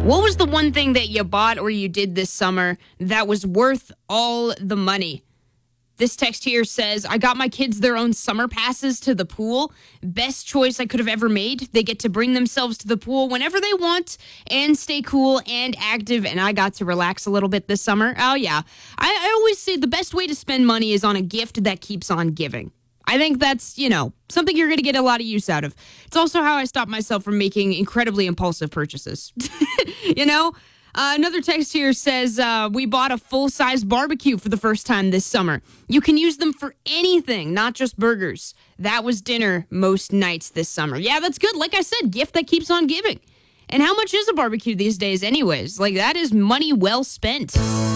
What was the one thing that you bought or you did this summer that was worth all the money? This text here says, I got my kids their own summer passes to the pool. Best choice I could have ever made. They get to bring themselves to the pool whenever they want and stay cool and active. And I got to relax a little bit this summer. Oh, yeah. I always say the best way to spend money is on a gift that keeps on giving. I think that's, something you're going to get a lot of use out of. It's also how I stop myself from making incredibly impulsive purchases. Another text here says, we bought a full-size barbecue for the first time this summer. You can use them for anything, not just burgers. That was dinner most nights this summer. Yeah, that's good. Like I said, gift that keeps on giving. And how much is a barbecue these days anyways? Like, that is money well spent.